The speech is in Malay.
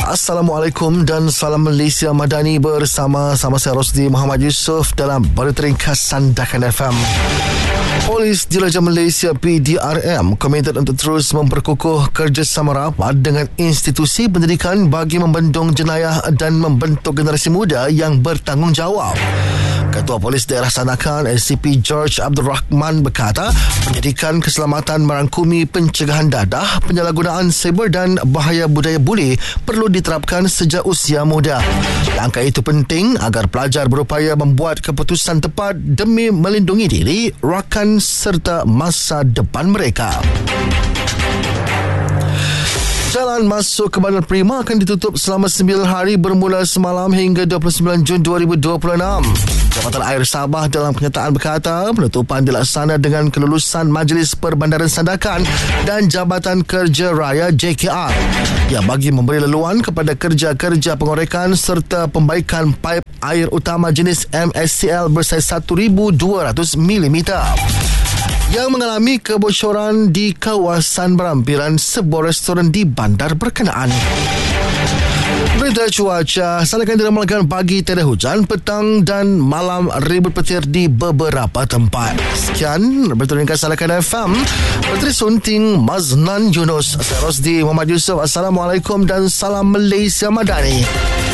Assalamualaikum dan salam Malaysia Madani bersama saya Rosdi Muhammad Yusof dalam Berita Ringkas Sandakan FM. Polis Diraja Malaysia PDRM komited untuk terus memperkukuh kerjasama rapat dengan institusi pendidikan bagi membendung jenayah dan membentuk generasi muda yang bertanggungjawab. Ketua Polis Daerah Sandakan SCP George Abdul Rahman berkata, pendidikan keselamatan merangkumi pencegahan dadah, penyalahgunaan siber dan bahaya budaya buli perlu diterapkan sejak usia muda. Langkah itu penting agar pelajar berupaya membuat keputusan tepat demi melindungi diri, rakan serta masa depan mereka. Jalan masuk ke Bandar Prima akan ditutup selama 9 hari bermula semalam hingga 29 Jun 2026. Jabatan Air Sabah dalam kenyataan berkata, penutupan dilaksana dengan kelulusan Majlis Perbandaran Sandakan dan Jabatan Kerja Raya JKR yang bagi memberi leluan kepada kerja-kerja pengorekan serta pembaikan paip air utama jenis MSCL bersaiz 1,200 mm yang mengalami kebocoran di kawasan berampiran sebuah restoran di bandar berkenaan. Berita cuaca, Sandakan diramalkan pagi tiada hujan, petang dan malam ribut petir di beberapa tempat. Sekian Berita Ringkas Sandakan FM. Menteri Sunting Maznan Yunus, saya Rosdi Muhammad Yusof. Assalamualaikum dan salam Malaysia Madani.